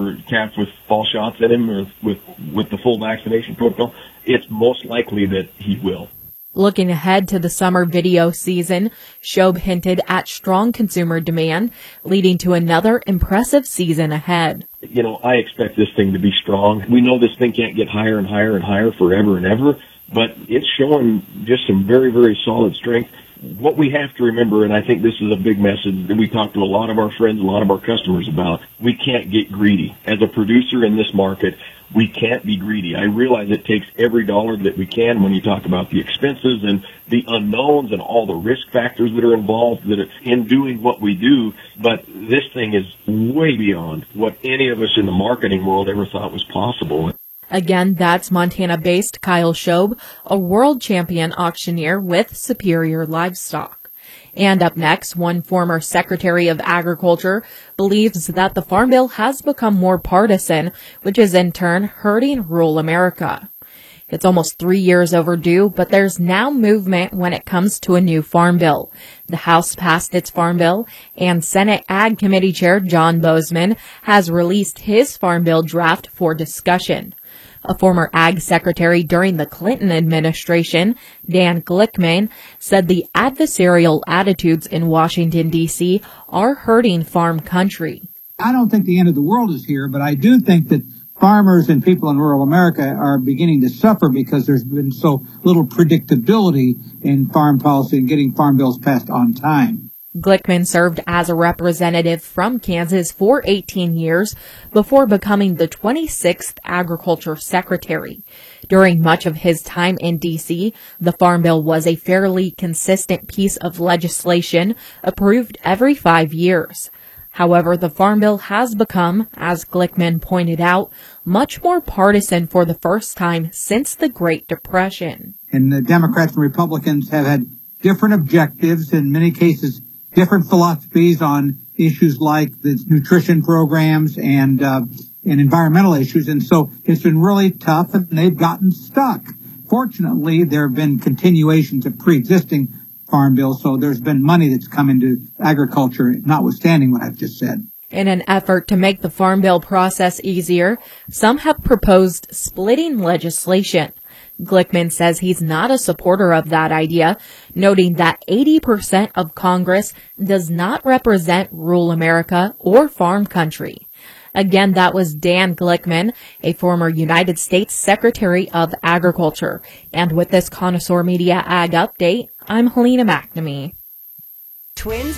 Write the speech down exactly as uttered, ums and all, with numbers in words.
or calves with fall shots in him or with, with the full vaccination protocol, it's most likely that he will. Looking ahead to the summer video season, Shobe hinted at strong consumer demand, leading to another impressive season ahead. You know, I expect this thing to be strong. We know this thing can't get higher and higher and higher forever and ever, but it's showing just some very, very solid strength. What we have to remember, and I think this is a big message that we talk to a lot of our friends, a lot of our customers about, we can't get greedy. As a producer in this market, we can't be greedy. I realize it takes every dollar that we can when you talk about the expenses and the unknowns and all the risk factors that are involved that are in doing what we do, but this thing is way beyond what any of us in the marketing world ever thought was possible. Again, that's Montana-based Kyle Shobe, a world champion auctioneer with Superior Livestock. And up next, one former Secretary of Agriculture believes that the Farm Bill has become more partisan, which is in turn hurting rural America. It's almost three years overdue, but there's now movement when it comes to a new Farm Bill. The House passed its Farm Bill, and Senate Ag Committee Chair John Boozman has released his Farm Bill draft for discussion. A former Ag Secretary during the Clinton administration, Dan Glickman, said the adversarial attitudes in Washington, D C are hurting farm country. I don't think the end of the world is here, but I do think that farmers and people in rural America are beginning to suffer because there's been so little predictability in farm policy and getting farm bills passed on time. Glickman served as a representative from Kansas for eighteen years before becoming the twenty-sixth Agriculture Secretary. During much of his time in D C, the Farm Bill was a fairly consistent piece of legislation approved every five years. However, the Farm Bill has become, as Glickman pointed out, much more partisan for the first time since the Great Depression. And the Democrats and Republicans have had different objectives, in many cases different philosophies on issues like the nutrition programs and uh, and environmental issues. And so it's been really tough, and they've gotten stuck. Fortunately, there have been continuations of pre-existing farm bills, so there's been money that's come into agriculture, notwithstanding what I've just said. In an effort to make the Farm Bill process easier, some have proposed splitting legislation. Glickman says he's not a supporter of that idea, noting that eighty percent of Congress does not represent rural America or farm country. Again, that was Dan Glickman, a former United States Secretary of Agriculture. And with this Connoisseur Media Ag Update, I'm Helena McNamee. Twins